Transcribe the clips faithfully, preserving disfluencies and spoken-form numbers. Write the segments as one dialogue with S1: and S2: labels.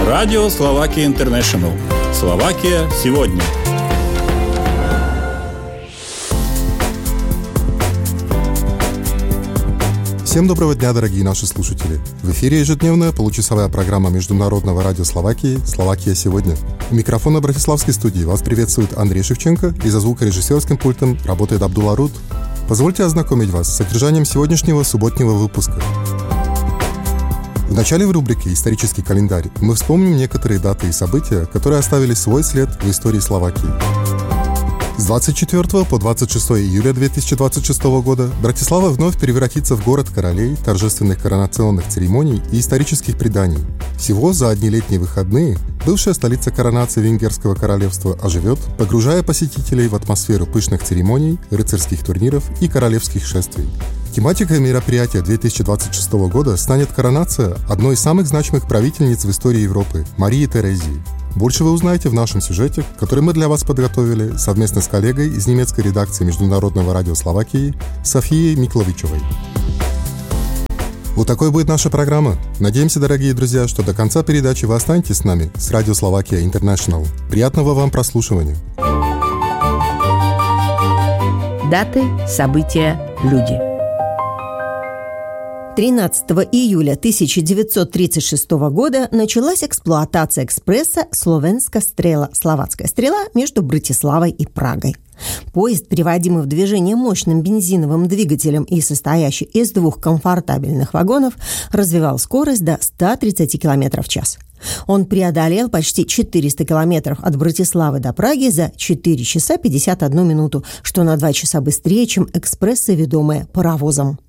S1: Радио Словакия Интернешнл. Словакия сегодня.
S2: Всем доброго дня, дорогие наши слушатели! В эфире ежедневная получасовая программа Международного радио Словакии «Словакия сегодня». У микрофона Братиславской студии вас приветствует Андрей Шевченко, и за звукорежиссерским пультом работает Абдулла Руд. Позвольте ознакомить вас с содержанием сегодняшнего субботнего выпуска. В начале в рубрике «Исторический календарь» мы вспомним некоторые даты и события, которые оставили свой след в истории Словакии. С двадцать четвёртого по двадцать шестое июля две тысячи двадцать шестого года Братислава вновь превратится в город королей, торжественных коронационных церемоний и исторических преданий. Всего за одни летние выходные бывшая столица коронации Венгерского королевства оживет, погружая посетителей в атмосферу пышных церемоний, рыцарских турниров и королевских шествий. Тематикой мероприятия две тысячи двадцать шестого года станет коронация одной из самых значимых правительниц в истории Европы – Марии Терезии. Больше вы узнаете в нашем сюжете, который мы для вас подготовили совместно с коллегой из немецкой редакции Международного радио Словакии Софией Микловичевой. Вот такой будет наша программа. Надеемся, дорогие друзья, что до конца передачи вы останетесь с нами с Радио Словакия Интернешнл. Приятного вам прослушивания.
S3: Даты, события, люди. тринадцатого июля тысяча девятьсот тридцать шестого года началась эксплуатация экспресса «Словенска стрела» «Словацкая стрела» между Братиславой и Прагой. Поезд, приводимый в движение мощным бензиновым двигателем и состоящий из двух комфортабельных вагонов, развивал скорость до ста тридцати километров в час. Он преодолел почти четыреста километров от Братиславы до Праги за четыре часа пятьдесят одну минуту, что на два часа быстрее, чем экспрессы, ведомые паровозом.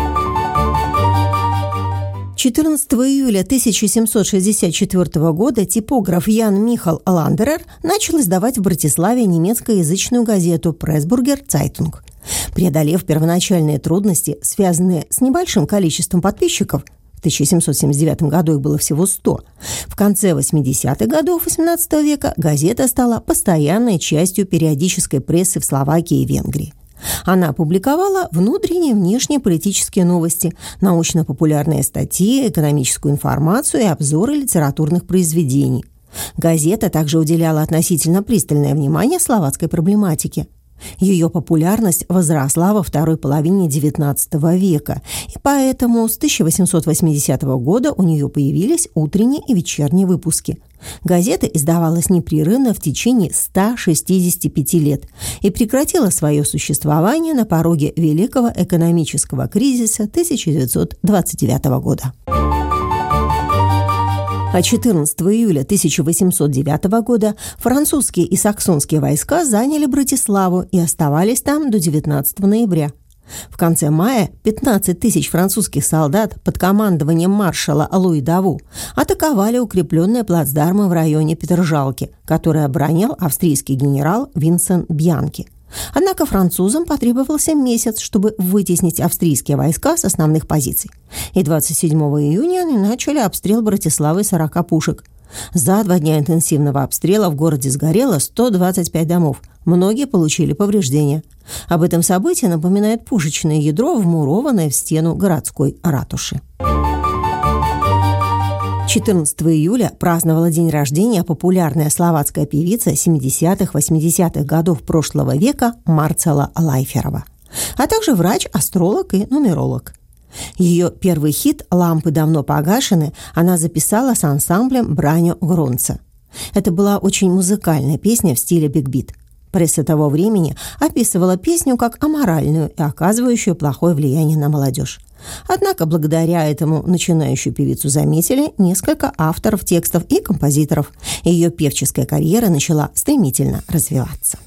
S3: четырнадцатого июля тысяча семьсот шестьдесят четвёртого года типограф Ян Михал Ландерер начал издавать в Братиславе немецкоязычную газету «Пресбургер Цайтунг». Преодолев первоначальные трудности, связанные с небольшим количеством подписчиков, в тысяча семьсот семьдесят девятом году их было всего сто, в конце восьмидесятых годов восемнадцатого века газета стала постоянной частью периодической прессы в Словакии и Венгрии. Она публиковала внутренние и внешние политические новости, научно-популярные статьи, экономическую информацию и обзоры литературных произведений. Газета также уделяла относительно пристальное внимание словацкой проблематике. Ее популярность возросла во второй половине девятнадцатого века, и поэтому с тысяча восемьсот восьмидесятого года у нее появились утренние и вечерние выпуски. Газета издавалась непрерывно в течение ста шестидесяти пяти лет и прекратила свое существование на пороге Великого экономического кризиса тысяча девятьсот двадцать девятого года. А четырнадцатого июля тысяча восемьсот девятого года французские и саксонские войска заняли Братиславу и оставались там до девятнадцатого ноября. В конце мая пятнадцать тысяч французских солдат под командованием маршала Луи Даву атаковали укрепленные плацдармы в районе Петержалки, которые оборонял австрийский генерал Винсент Бьянки. Однако французам потребовался месяц, чтобы вытеснить австрийские войска с основных позиций. И двадцать седьмого июня они начали обстрел Братиславы сорока пушек. За два дня интенсивного обстрела в городе сгорело сто двадцать пять домов. Многие получили повреждения. Об этом событии напоминает пушечное ядро, вмурованное в стену городской ратуши. четырнадцатого июля праздновала день рождения популярная словацкая певица семидесятых-восьмидесятых годов прошлого века Марцела Лайферова, а также врач, астролог и нумеролог. Ее первый хит «Лампы давно погашены» она записала с ансамблем Браньо Гронца. Это была очень музыкальная песня в стиле биг-бит. Пресса того времени описывала песню как аморальную и оказывающую плохое влияние на молодежь. Однако благодаря этому начинающую певицу заметили несколько авторов текстов и композиторов, и ее певческая карьера начала стремительно развиваться.